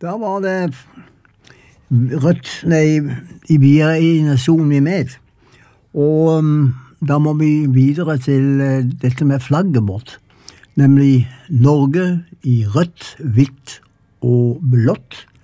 Da var det rødt, i nasjonen vi med. Og da må vi videre til dette med flagget vårt. Nemlig Norge i rødt, hvitt og blått.